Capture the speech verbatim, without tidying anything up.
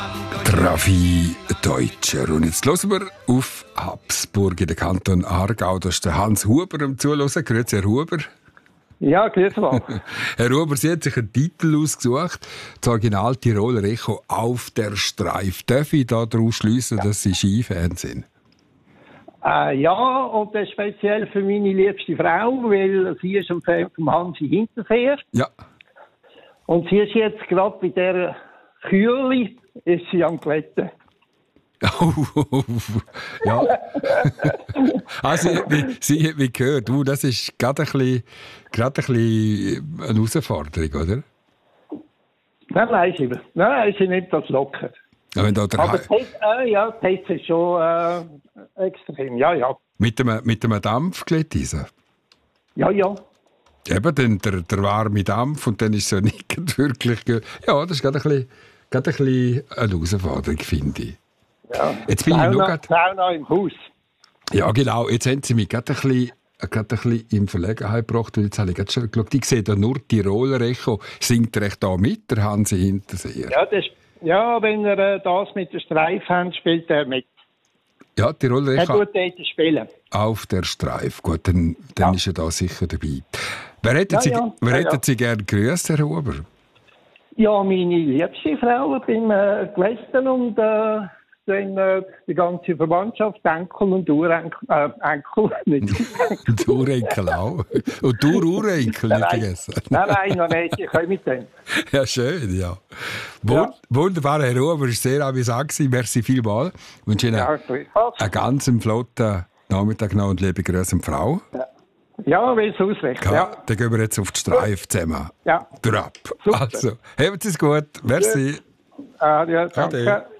Raffi Deutscher. Und jetzt hören wir auf Habsburg in den Kanton Aargau. Da ist der Hans Huber am Zuhören. Grüezi, Herr Huber. Ja, grüß mal. Herr Huber, Sie haben sich einen Titel ausgesucht. Das Original Tiroler Echo «Auf der Streif». Darf ich daraus schliessen, ja. dass Sie Skifan sind? Äh, ja, und das speziell für meine liebste Frau, weil sie ist ein Fan von Hansi Hinterseer. Ja. Und sie ist jetzt gerade bei der Kühle, ist sie am Glätten. Ja. Also, wie, Sie haben mich gehört, uh, das ist gerade ein bisschen, gerade ein bisschen eine Herausforderung, oder? Nein, nein, sie, nein, sie nimmt das locker. Ja, wenn da der Aber ha- das, äh, ja, das ist schon äh, extrem, ja, ja. mit einem, mit einem Dampfglätteisen? Ja, ja. Eben, dann der, der warme Dampf und dann ist es ja nicht wirklich... Ge- ja, das ist gerade ein bisschen, gerade ein bisschen eine Herausforderung, finde ich. Ja. Jetzt bin ich Sauna, nur grad, Sauna im Haus. ja, genau. Jetzt haben Sie mich gerade ein bisschen, gerade ein bisschen in Verlegenheit gebracht. Und jetzt habe ich gerade schon geschaut, ich sehe da nur Tiroler Echo. Singt er echt da mit, der Hansi Hinterseer? Ja, das, ja, wenn er äh, das mit der Streif hat, spielt er mit. Ja, Tiroler Er Echo tut dort spielen. auf der Streif. Gut, dann, dann Ja. ist er da sicher dabei. Wer hätten Ja, Sie, ja. wer Ja, hätten ja. Sie gerne gegrüßt, Herr Huber? Ja, meine liebste Frau beim äh, Glätten und äh, dann äh, die ganze Verwandtschaft, Enkel und Urenkel, äh, Enkel, nicht Und Urenkel auch. Und du Urenkel, nicht vergessen. Nein, nein, noch nicht, ich komme mit dem. Ja, schön, ja. Wund- Ja. Wunderbar, Herr Huber, es war sehr amüsant. Merci vielmals. Ich wünsche Ihnen Ja, gleichfalls. einen ganz flotten Nachmittag noch und liebe Grüße an die Frau. Ja, wie es ausrichtet, Ja, ja. dann gehen wir jetzt auf die Streif zusammen. Ja. Durch ab. Super. Also, habt es gut. Merci. Äh, ja, danke. Ade.